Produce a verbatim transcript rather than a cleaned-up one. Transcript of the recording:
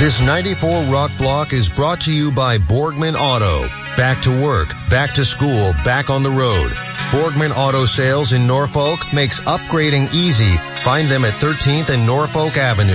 This ninety-four Rock Block is brought to you by Borgman Auto. Back to work, back to school, back on the road. Borgman Auto Sales in Norfolk makes upgrading easy. Find them at thirteenth and Norfolk Avenue.